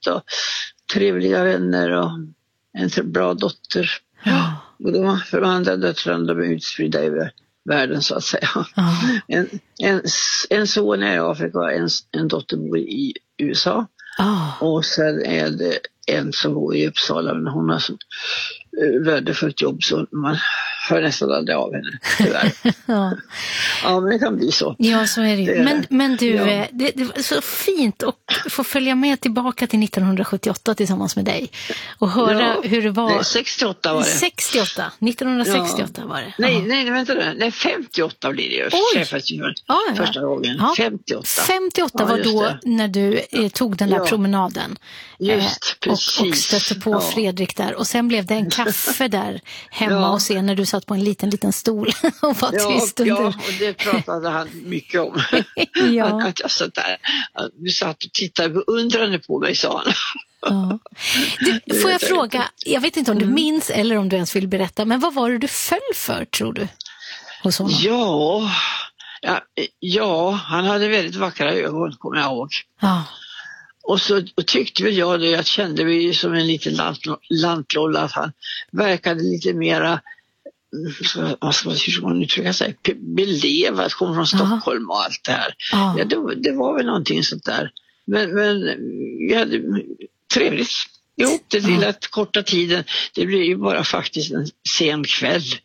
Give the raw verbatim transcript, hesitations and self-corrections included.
trevligt och trevliga vänner och en bra dotter. Ja. Och de, för de andra döttrarna, de är utspridda över världen så att säga. Ja. En, en, en son är i Afrika och en, en dotter bor i U S A. Oh. Och sen är det en som bor i Uppsala, men hon har så värdefullt jobb så man hör nästan aldrig av henne, tyvärr. ja. ja, men det kan bli så. Ja, så är det ju. Det är men, men du, ja. det, det var så fint att få följa med tillbaka till nittonhundrasjuttioåtta tillsammans med dig och höra ja, hur det var. Nej, sextioåtta var det. sextioåtta, nittonhundrasextioåtta ja. var det. Nej, ja. nej, vänta nu. Nej, femtioåtta blir det ju. Träffades ju ja, ja. första gången. Ja. femtioåtta. femtioåtta var då det. När du eh, tog den där ja. promenaden. Just, eh, och, och stötte på ja. Fredrik där. Och sen blev det en kaffe där hemma ja. och sen när du satt på en liten, liten stol och var ja, tyst under. Ja, och det pratade han mycket om. ja. Att jag satt där. Du satt och tittade beundrande på mig, sa han. Ja. Du, får jag fråga, jag vet inte om du mm. minns eller om du ens vill berätta, men vad var det du föll för, tror du? Hos honom? Ja, ja, ja, han hade väldigt vackra ögon, kommer jag ihåg. Ja. Och så och tyckte väl jag det, jag kände mig som en liten lant, lantlolla att han verkade lite mera, vad ska man uttrycka sig, belevad, kom från Stockholm och allt det här. Ja. Ja, det, det var väl någonting sånt där. Men, men vi hade trevligt. Jo, det lilla ja. korta tiden, det blev ju bara faktiskt en sen kväll.